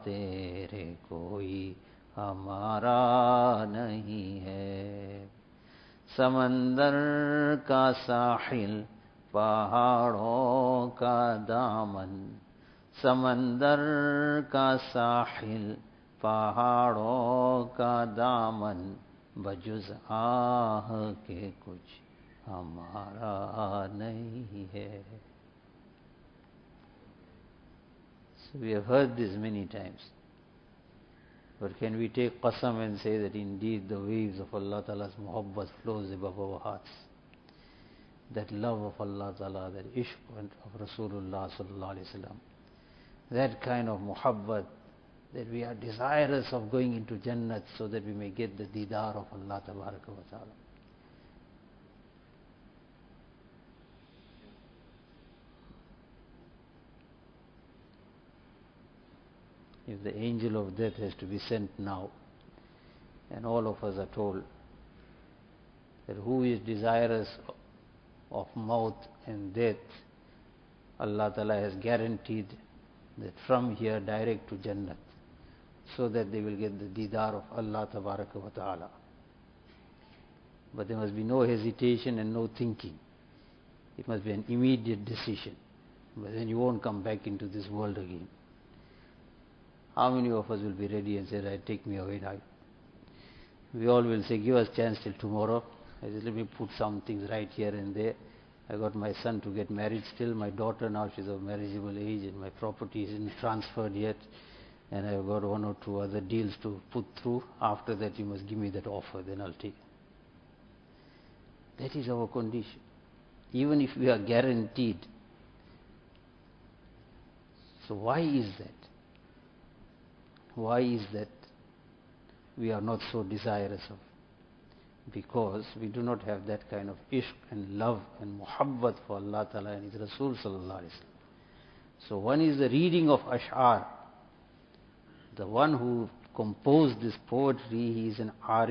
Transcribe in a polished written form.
तेरे कोई हमारा नहीं है। समंदर का साहिल पहाड़ों का दामन, समंदर का साहिल पहाड़ों का दामन, बजुज़ आह के कुछ हमारा नहीं है. So we have heard this many times. But can we take qasam and say that indeed the waves of Allah Ta'ala's muhabbat flows above our hearts? That love of Allah Ta'ala, that ishq of Rasulullah Sallallahu Alaihi Wasallam, that kind of muhabbat, that we are desirous of going into Jannat so that we may get the didar of Allah Tabaraka wa Ta'ala. If the angel of death has to be sent now, and all of us are told that who is desirous of maut and death, Allah Ta'ala has guaranteed that from here direct to Jannat, so that they will get the didar of Allah Tabaraka wa Ta'ala. But there must be no hesitation and no thinking. It must be an immediate decision. But then you won't come back into this world again. How many of us will be ready and say, right, take me away now? We all will say, give us chance till tomorrow. I said, let me put some things right here and there. I got my son to get married still. My daughter now, she's of marriageable age, and my property isn't transferred yet. And I've got one or two other deals to put through. After that, you must give me that offer, then I'll take it. That is our condition. Even if we are guaranteed. So why is that? Why is that we are not so desirous of? Because we do not have that kind of ishq and love and muhabbat for Allah Ta'ala and His Rasul Sallallahu Alaihi Wasallam. So one is the reading of ash'ar. The one who composed this poetry, he is an ari.